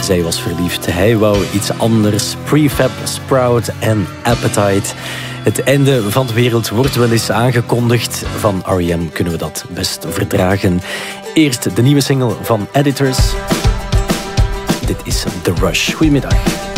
Zij was verliefd, hij wou iets anders. Prefab, Sprout en Appetite. Het einde van de wereld wordt wel eens aangekondigd. Van R.E.M. kunnen we dat best verdragen. Eerst de nieuwe single van Editors. Dit is The Rush. Goedemiddag.